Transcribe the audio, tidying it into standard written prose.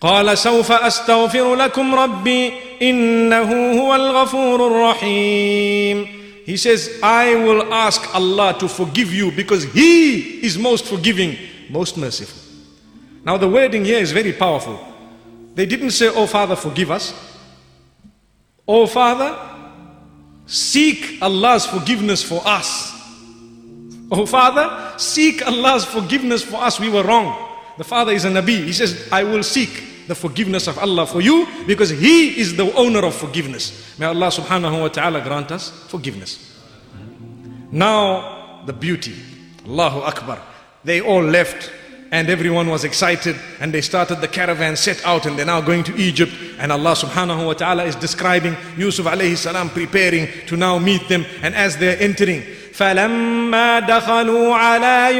قال سوف أستغفر لكم ربي إنه هو الغفور الرحيم. He says, I will ask Allah to forgive you because He is most forgiving, most merciful. Now the wording here is very powerful. They didn't say, oh Father, forgive us. Oh Father, seek Allah's forgiveness for us. Oh Father, seek Allah's forgiveness for us. We were wrong. The Father is a Nabi. He says, I will seek the forgiveness of Allah for you because He is the owner of forgiveness. May Allah subhanahu wa ta'ala grant us forgiveness. Now the beauty. Allahu Akbar. They all left and everyone was excited and they started the caravan, set out, and they're now going to Egypt. And Allah subhanahu wa ta'ala is describing Yusuf alayhi salam preparing to now meet them. And as they're entering, فَلَمَّا دَخَلُوا عَلَى